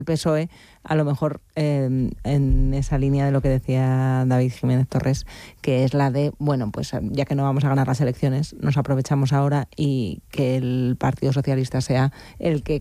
PSOE, a lo mejor en esa línea de lo que decía David Jiménez Torres, que es la de, bueno, pues ya que no vamos a ganar las elecciones, nos aprovechamos ahora y que el Partido Socialista sea el que